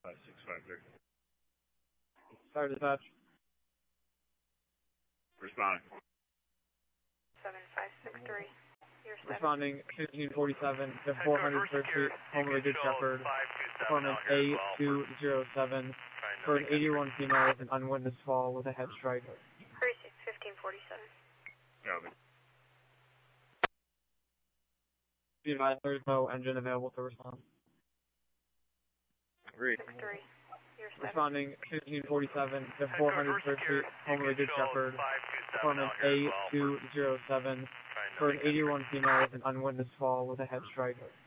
5653. Fire dispatch. Responding. 7563. Responding 1547 to 403rd Street, home of a Good Shepherd, apartment A207, for an 81 female with an unwitnessed fall with a head strike. Precinct 1547. Copy. Be advised there is no engine available to respond. Agreed. 63. Responding 1547 to 403rd Street, home of a Good Shepherd, apartment A207, for an 81 female with an unwitnessed fall with a head strike.